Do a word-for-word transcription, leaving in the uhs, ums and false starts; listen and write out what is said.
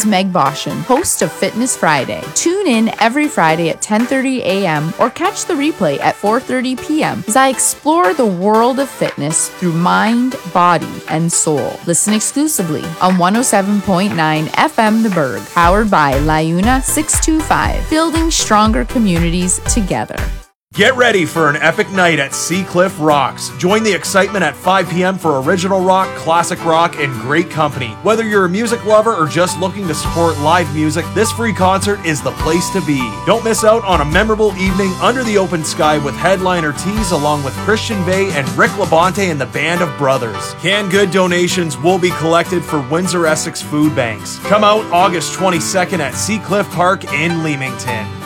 Meg Boshin, host of Fitness Friday. Tune in every Friday at ten thirty a.m. or catch the replay at four thirty p.m. as I explore the world of fitness through mind, body, and soul. Listen exclusively on one oh seven point nine F M The Berg, powered by Liuna six two five, building stronger communities together. Get ready for an epic night at Seacliff Rocks. Join the excitement at five p.m. for original rock, classic rock, and great company. Whether you're a music lover or just looking to support live music, this free concert is the place to be. Don't miss out on a memorable evening under the open sky with headliner Tees along with Christian Bay and Rick Labonte and the Band of Brothers. Canned good donations will be collected for Windsor Essex food banks. Come out August twenty-second at Seacliff Park in Leamington.